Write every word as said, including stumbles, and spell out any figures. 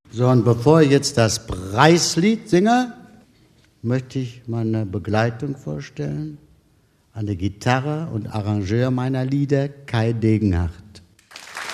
So, und bevor ich jetzt das Preislied singe, möchte ich meine Begleitung vorstellen. An der Gitarre und Arrangeur meiner Lieder Kai Degenhardt.